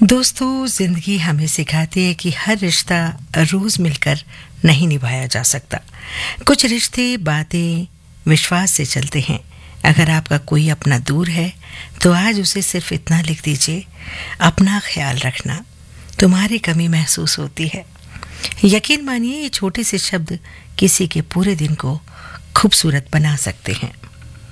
दोस्तों, जिंदगी हमें सिखाती है कि हर रिश्ता रोज मिलकर नहीं निभाया जा सकता। कुछ रिश्ते बातें विश्वास से चलते हैं। अगर आपका कोई अपना दूर है तो आज उसे सिर्फ इतना लिख दीजिए, अपना ख्याल रखना, तुम्हारी कमी महसूस होती है। यकीन मानिए, ये छोटे से शब्द किसी के पूरे दिन को खूबसूरत बना सकते हैं।